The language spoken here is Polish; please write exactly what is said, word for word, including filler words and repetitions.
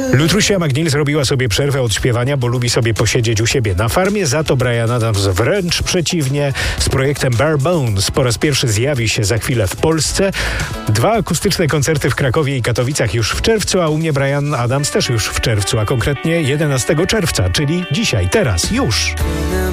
Lutrusia McNeil zrobiła sobie przerwę od śpiewania, bo lubi sobie posiedzieć u siebie na farmie. Za to Bryan Adams wręcz przeciwnie. Z projektem Bare Bones po raz pierwszy zjawi się za chwilę w Polsce. Dwa akustyczne koncerty w Krakowie i Katowicach już w czerwcu, a u mnie Bryan Adams też już w czerwcu, a konkretnie jedenastego czerwca, czyli dzisiaj, teraz, już.